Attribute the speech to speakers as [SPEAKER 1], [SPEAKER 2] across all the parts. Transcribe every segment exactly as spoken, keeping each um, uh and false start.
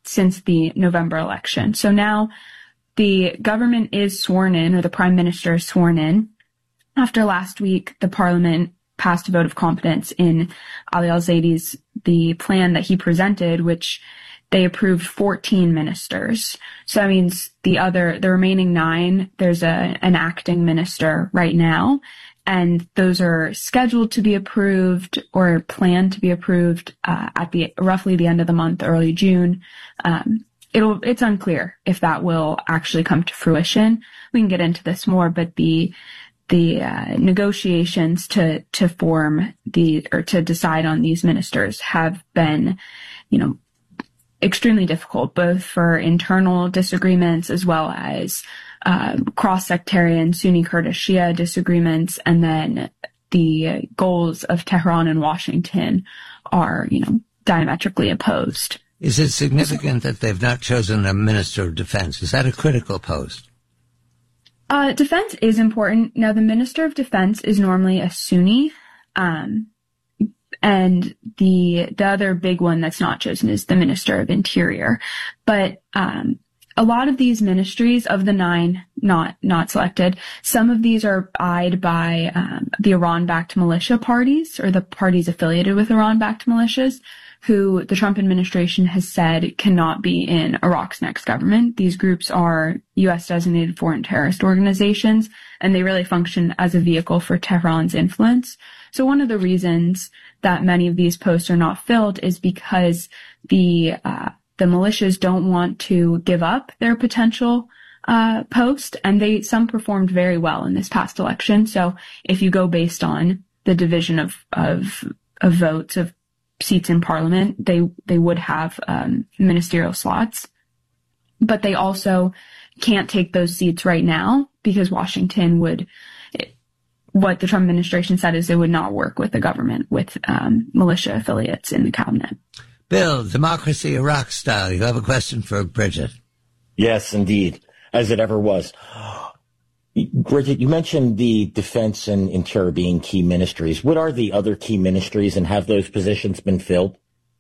[SPEAKER 1] since the November election. So now the government is sworn in, or the prime minister is sworn in. After last week, the parliament passed a vote of confidence in Ali al-Zaidi's, the plan that he presented, which they approved fourteen ministers. So that means the other, the remaining nine, there's a, an acting minister right now, and those are scheduled to be approved or planned to be approved uh, at the roughly the end of the month, early June. Um, it'll, it's unclear if that will actually come to fruition. We can get into this more, but the the uh, negotiations to to form the or to decide on these ministers have been, you know, extremely difficult, both for internal disagreements as well as uh, cross-sectarian Sunni Kurdish Shia disagreements, and then the goals of Tehran and Washington are, you know, diametrically opposed.
[SPEAKER 2] Is it significant that they've not chosen a minister of defense? Is that a critical post?
[SPEAKER 1] Uh, defense is important. Now, the Minister of Defense is normally a Sunni, um, and the the other big one that's not chosen is the Minister of Interior. But um, a lot of these ministries, of the nine not not selected, some of these are eyed by um, the Iran-backed militia parties, or the parties affiliated with Iran-backed militias, who the Trump administration has said cannot be in Iraq's next government. These groups are U S-designated foreign terrorist organizations, and they really function as a vehicle for Tehran's influence. So one of the reasons that many of these posts are not filled is because the uh, the militias don't want to give up their potential uh post, and they some performed very well in this past election. So if you go based on the division of of, of votes of seats in parliament, they they would have um, ministerial slots, but they also can't take those seats right now because Washington would. It, what the Trump administration said is they would not work with the government with um, militia affiliates in the cabinet.
[SPEAKER 2] Bill, Democracy Iraq Style. You have a question for Bridget?
[SPEAKER 3] Yes, indeed, as it ever was. Bridget, you mentioned the defense and interior being key ministries. What are the other key ministries, and have those positions been filled?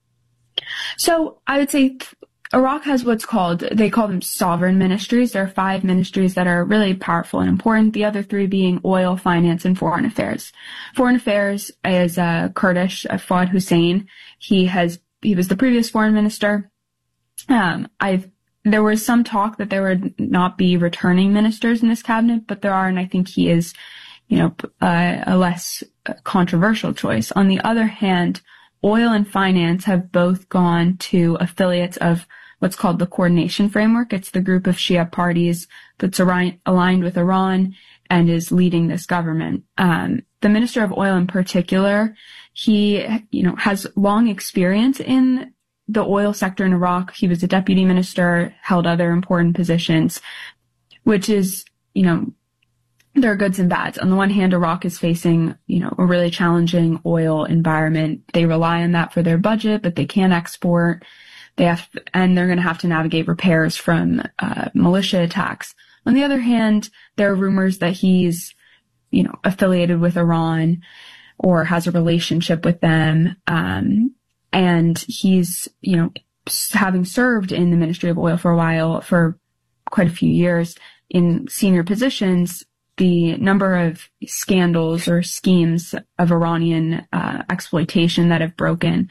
[SPEAKER 1] So I would say Iraq has what's called, they call them sovereign ministries. There are five ministries that are really powerful and important, the other three being oil, finance, and foreign affairs. Foreign affairs is uh, Kurdish, uh, Fuad Hussein. He has, he was the previous foreign minister. Um, I've There was some talk that there would not be returning ministers in this cabinet, but there are, and I think he is, you know, uh, a less controversial choice. On the other hand, oil and finance have both gone to affiliates of what's called the Coordination Framework. It's the group of Shia parties that's aligned with Iran and is leading this government. Um, the Minister of Oil in particular, he, you know, has long experience in the oil sector in Iraq. He was a deputy minister, held other important positions, which is, you know, there are goods and bads. On the one hand, Iraq is facing, you know, a really challenging oil environment. They rely on that for their budget, but they can't export. They have, and they're going to have to navigate repairs from uh, militia attacks. On the other hand, there are rumors that he's, you know, affiliated with Iran or has a relationship with them. Um, And he's, you know, having served in the Ministry of Oil for a while, for quite a few years in senior positions, the number of scandals or schemes of Iranian uh, exploitation that have broken,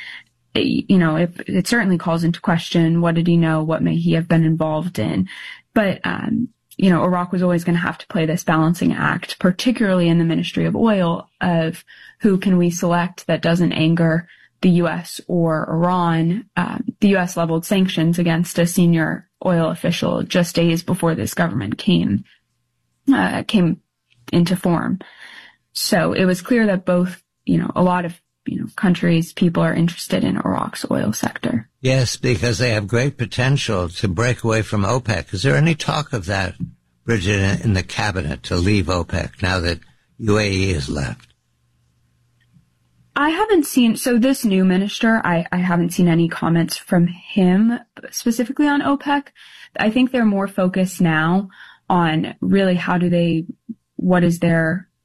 [SPEAKER 1] you know, it, it certainly calls into question what did he know, what may he have been involved in. But, um, you know, Iraq was always going to have to play this balancing act, particularly in the Ministry of Oil, of who can we select that doesn't anger the U S or Iran. Um, the U S leveled sanctions against a senior oil official just days before this government came uh, came into form. So it was clear that both, you know, a lot of, you know, countries, people are interested in Iraq's oil sector.
[SPEAKER 2] Yes, because they have great potential to break away from OPEC. Is there any talk of that, Bridget, in the cabinet to leave OPEC now that U A E has left?
[SPEAKER 1] I haven't seen, so this new minister, I, I haven't seen any comments from him specifically on OPEC. I think they're more focused now on really how do they, what is their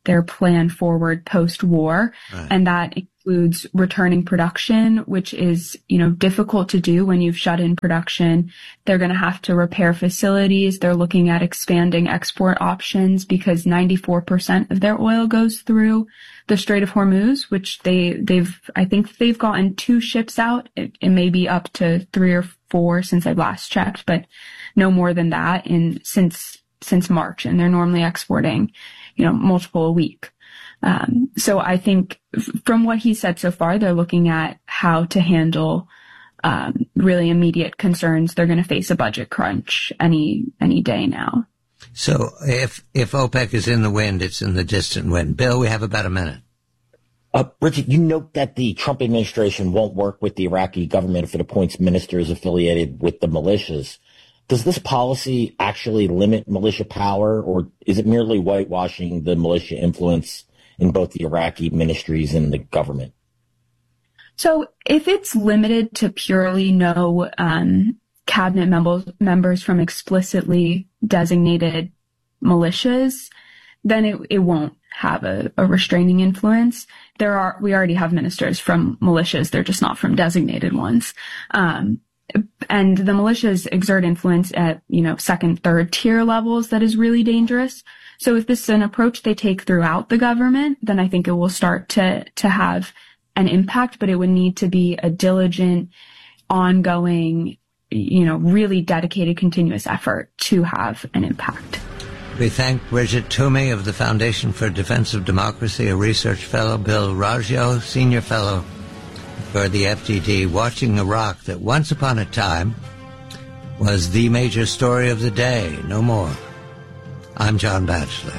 [SPEAKER 1] their plan forward post-war. Right. And that includes returning production, which is, you know, difficult to do when you've shut in production. They're going to have to repair facilities. They're looking at expanding export options because ninety-four percent of their oil goes through the Strait of Hormuz, which they, they've, I think they've gotten two ships out. It, it may be up to three or four since I've last checked, but no more than that in since, since March. And they're normally exporting, you know, multiple a week. Um, so I think from what he said so far, they're looking at how to handle, um, really immediate concerns. They're going to face a budget crunch any, any day now.
[SPEAKER 2] So if, if OPEC is in the wind, it's in the distant wind. Bill, we have about a minute.
[SPEAKER 3] Uh, Bridget, you note that the Trump administration won't work with the Iraqi government if it appoints ministers affiliated with the militias. Does this policy actually limit militia power, or is it merely whitewashing the militia influence in both the Iraqi ministries and the government?
[SPEAKER 1] So if it's limited to purely no um, cabinet members, members from explicitly designated militias, then it, it won't have a, a restraining influence. There are, we already have ministers from militias. They're just not from designated ones. Um, and the militias exert influence at, you know, second, third tier levels that is really dangerous. So if this is an approach they take throughout the government, then I think it will start to, to have an impact, but it would need to be a diligent, ongoing, you know, really dedicated, continuous effort to have an impact.
[SPEAKER 2] We thank Bridget Toomey of the Foundation for Defense of Democracy, a research fellow, Bill Raggio, senior fellow for the F D D, watching Iraq that once upon a time was the major story of the day. No more. I'm John Batchelor.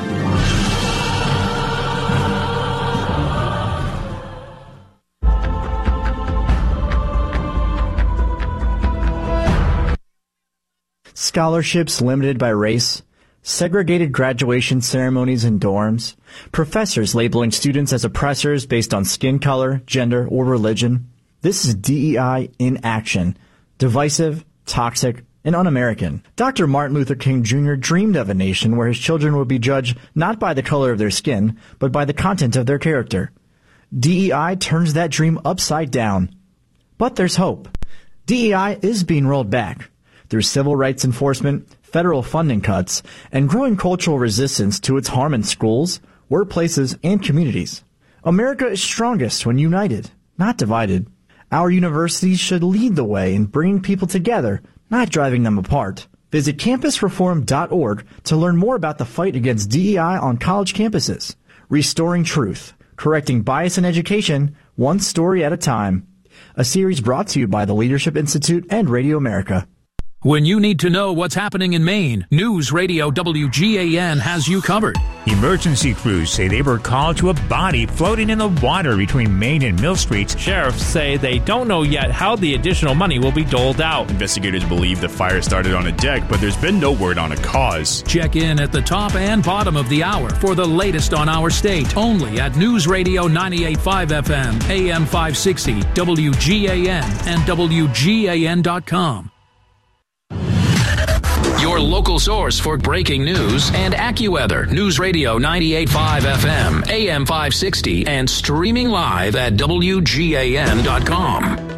[SPEAKER 4] Scholarships limited by race, segregated graduation ceremonies in dorms, professors labeling students as oppressors based on skin color, gender, or religion. This is D E I in action. Divisive, toxic, and un-American. Doctor Martin Luther King Junior dreamed of a nation where his children would be judged not by the color of their skin, but by the content of their character. D E I turns that dream upside down. But there's hope. D E I is being rolled back through civil rights enforcement, federal funding cuts, and growing cultural resistance to its harm in schools, workplaces, and communities. America is strongest when united, not divided. Our universities should lead the way in bringing people together, not driving them apart. Visit campus reform dot org to learn more about the fight against D E I on college campuses. Restoring truth, correcting bias in education, one story at a time. A series brought to you by the Leadership Institute and Radio America.
[SPEAKER 5] When you need to know what's happening in Maine, News Radio W G A N has you covered.
[SPEAKER 6] Emergency crews say they were called to a body floating in the water between Main and Mill Streets.
[SPEAKER 7] Sheriffs say they don't know yet how the additional money will be doled out.
[SPEAKER 8] Investigators believe the fire started on a deck, but there's been no word on a cause.
[SPEAKER 5] Check in at the top and bottom of the hour for the latest on our state, only at News Radio ninety-eight point five F M, A M five sixty, W G A N, and W G A N dot com.
[SPEAKER 9] Your local source for breaking news and AccuWeather. News Radio ninety-eight point five F M, A M five sixty, and streaming live at W G A N dot com.